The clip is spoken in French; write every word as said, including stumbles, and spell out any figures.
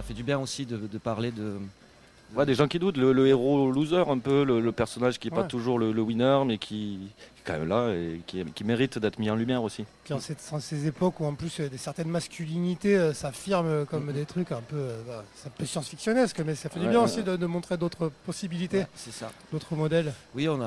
fait du bien aussi de, de parler de... Ouais, des gens qui doutent, le, le héros loser un peu, le, le personnage qui n'est Ouais. pas toujours le, le winner, mais qui, qui est quand même là et qui, qui mérite d'être mis en lumière aussi. Puis en, cette- en ces époques où en plus euh, des certaines masculinités euh, s'affirment euh, comme Mhm. des trucs un peu, euh, bah, c'est un peu science-fictionnesque, mais ça fait du Ouais, bien ouais, aussi ouais. de, de montrer d'autres possibilités, Ouais, c'est ça. d'autres modèles. Oui, on a